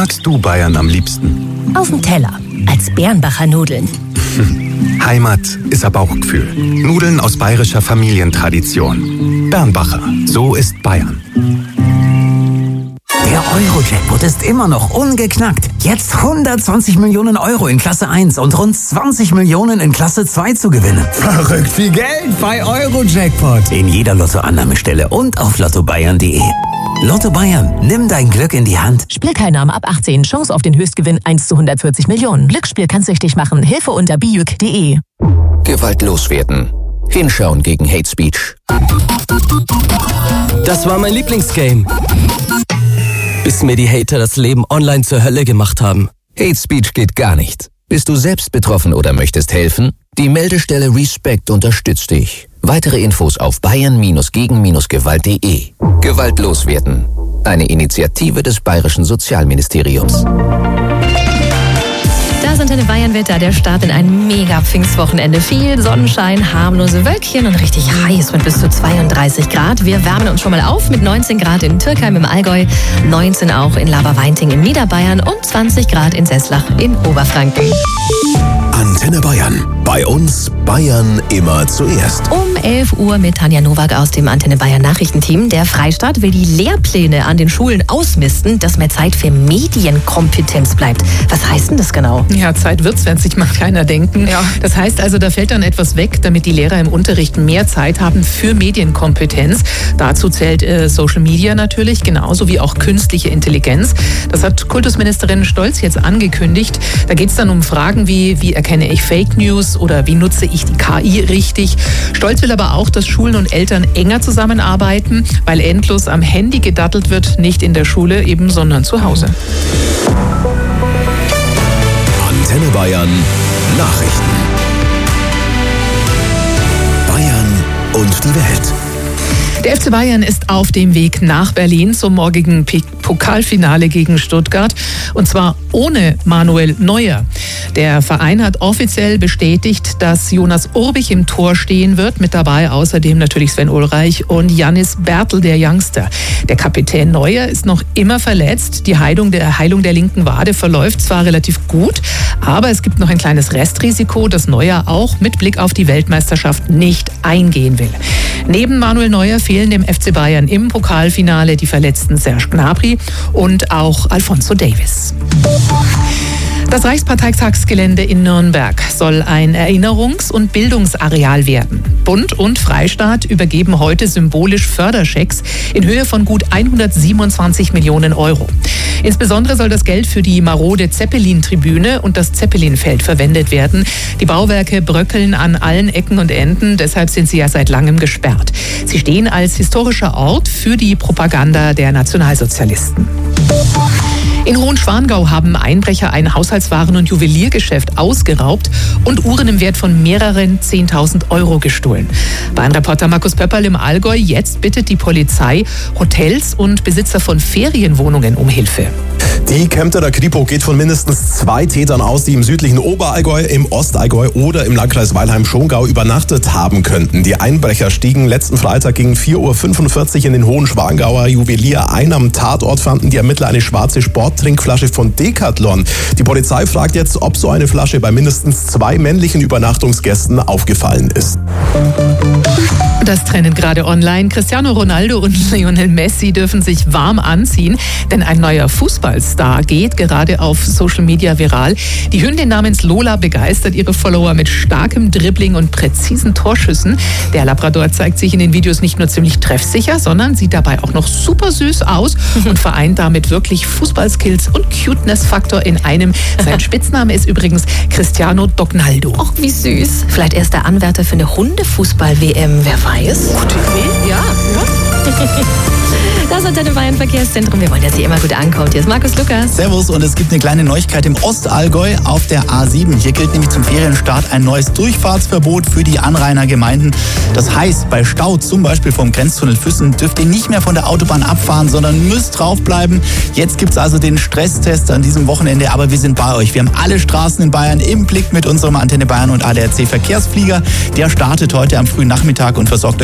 magst du Bayern am liebsten? Auf dem Teller, als Bernbacher Nudeln. Heimat ist ein Bauchgefühl. Nudeln aus bayerischer Familientradition. Bernbacher, so ist Bayern. Der Euro-Jackpot ist immer noch ungeknackt. Jetzt 120 Millionen Euro in Klasse 1 und rund 20 Millionen in Klasse 2 zu gewinnen. Verrückt viel Geld bei Euro-Jackpot. In jeder Lottoannahmestelle und auf lottobayern.de. Lotto Bayern, nimm dein Glück in die Hand. Spielteilnahme ab 18. Chance auf den Höchstgewinn 1 zu 140 Millionen. Glücksspiel kann süchtig machen. Hilfe unter biuk.de. Gewalt loswerden. Hinschauen gegen Hate Speech. Das war mein Lieblingsgame. Bis mir die Hater das Leben online zur Hölle gemacht haben. Hate Speech geht gar nicht. Bist du selbst betroffen oder möchtest helfen? Die Meldestelle Respect unterstützt dich. Weitere Infos auf bayern-gegen-gewalt.de. Gewalt loswerden. Eine Initiative des Bayerischen Sozialministeriums. Das Antenne Bayern-Wetter, der Start in ein mega Pfingstwochenende. Viel Sonnenschein, harmlose Wölkchen und richtig heiß mit bis zu 32 Grad. Wir wärmen uns schon mal auf mit 19 Grad in Türkheim im Allgäu, 19 auch in Laberweinting in Niederbayern und 20 Grad in Seßlach in Oberfranken. Antenne Bayern. Bei uns Bayern immer zuerst. Um 11 Uhr mit Tanja Nowak aus dem Antenne Bayern Nachrichtenteam. Der Freistaat will die Lehrpläne an den Schulen ausmisten, dass mehr Zeit für Medienkompetenz bleibt. Was heißt denn das genau? Ja, Zeit wird's, wenn sich mal keiner denken. Ja. Das heißt also, da fällt dann etwas weg, damit die Lehrer im Unterricht mehr Zeit haben für Medienkompetenz. Dazu zählt Social Media natürlich, genauso wie auch künstliche Intelligenz. Das hat Kultusministerin Stolz jetzt angekündigt. Da geht's dann um Fragen wie erkenne ich Fake News oder wie nutze ich die KI richtig. Stolz will aber auch, dass Schulen und Eltern enger zusammenarbeiten, weil endlos am Handy gedattelt wird, nicht in der Schule eben, sondern zu Hause. Antenne Bayern Nachrichten. Bayern und die Welt. Der FC Bayern ist auf dem Weg nach Berlin zum morgigen Pokalfinale gegen Stuttgart. Und zwar ohne Manuel Neuer. Der Verein hat offiziell bestätigt, dass Jonas Urbich im Tor stehen wird. Mit dabei außerdem natürlich Sven Ulreich und Jannis Bertel, der Youngster. Der Kapitän Neuer ist noch immer verletzt. Die Heilung der linken Wade verläuft zwar relativ gut, aber es gibt noch ein kleines Restrisiko, dass Neuer auch mit Blick auf die Weltmeisterschaft nicht eingehen will. Neben Manuel Neuer fehlen dem FC Bayern im Pokalfinale die verletzten Serge Gnabry und auch Alphonso Davies. Das Reichsparteitagsgelände in Nürnberg soll ein Erinnerungs- und Bildungsareal werden. Bund und Freistaat übergeben heute symbolisch Förderschecks in Höhe von gut 127 Millionen Euro. Insbesondere soll das Geld für die marode Zeppelin-Tribüne und das Zeppelinfeld verwendet werden. Die Bauwerke bröckeln an allen Ecken und Enden, deshalb sind sie ja seit langem gesperrt. Sie stehen als historischer Ort für die Propaganda der Nationalsozialisten. In Hohenschwangau haben Einbrecher ein Haushaltswaren- und Juweliergeschäft ausgeraubt und Uhren im Wert von mehreren 10.000 Euro gestohlen. Bayern-Reporter Markus Pöpperl im Allgäu. Jetzt bittet die Polizei Hotels und Besitzer von Ferienwohnungen um Hilfe. Die Kemptener Kripo geht von mindestens 2 Tätern aus, die im südlichen Oberallgäu, im Ostallgäu oder im Landkreis Weilheim-Schongau übernachtet haben könnten. Die Einbrecher stiegen letzten Freitag gegen 4:45 Uhr in den Hohenschwangauer Juwelier ein. Am Tatort fanden die Ermittler eine schwarze Sporttrinkflasche von Decathlon. Die Polizei fragt jetzt, ob so eine Flasche bei mindestens 2 männlichen Übernachtungsgästen aufgefallen ist. Das trennen gerade online. Cristiano Ronaldo und Lionel Messi dürfen sich warm anziehen, denn ein neuer Fußballstar geht gerade auf Social Media viral. Die Hündin namens Lola begeistert ihre Follower mit starkem Dribbling und präzisen Torschüssen. Der Labrador zeigt sich in den Videos nicht nur ziemlich treffsicher, sondern sieht dabei auch noch super süß aus und vereint damit wirklich Fußballskills und Cuteness-Faktor in einem. Sein Spitzname ist übrigens Cristiano Dognaldo. Ach, wie süß. Vielleicht erst der Anwärter für eine Hundefußball-WM, wer weiß. Gute Idee. Ja. Das Antenne Bayern Verkehrszentrum. Wir wollen, dass ihr immer gut ankommt. Hier ist Markus Lukas. Servus, und es gibt eine kleine Neuigkeit im Ostallgäu auf der A7. Hier gilt nämlich zum Ferienstart ein neues Durchfahrtsverbot für die Anrainergemeinden. Das heißt, bei Stau, zum Beispiel vom Grenztunnel Füssen, dürft ihr nicht mehr von der Autobahn abfahren, sondern müsst draufbleiben. Jetzt gibt es also den Stresstest an diesem Wochenende, aber wir sind bei euch. Wir haben alle Straßen in Bayern im Blick mit unserem Antenne Bayern und ADAC Verkehrsflieger. Der startet heute am frühen Nachmittag und versorgt